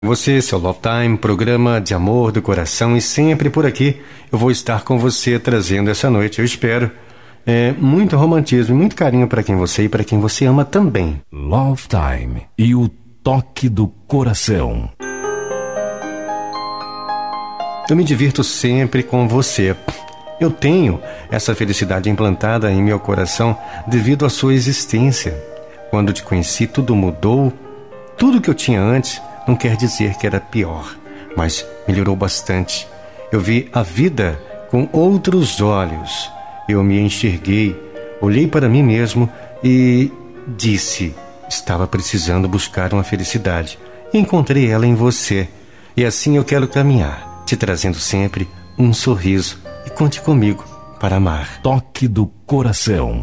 Você, seu Love Time, programa de amor do coração, e sempre por aqui eu vou estar com você trazendo essa noite, eu espero, muito romantismo e muito carinho para quem você e para quem você ama também. Love Time e o toque do coração. Eu me divirto sempre com você. Eu tenho essa felicidade implantada em meu coração devido à sua existência. Quando te conheci, tudo mudou. Tudo que eu tinha antes não quer dizer que era pior, mas melhorou bastante. Eu vi a vida com outros olhos. Eu me enxerguei, olhei para mim mesmo e disse: estava precisando buscar uma felicidade. E encontrei ela em você. E assim eu quero caminhar, te trazendo sempre um sorriso. E conte comigo para amar. Toque do coração.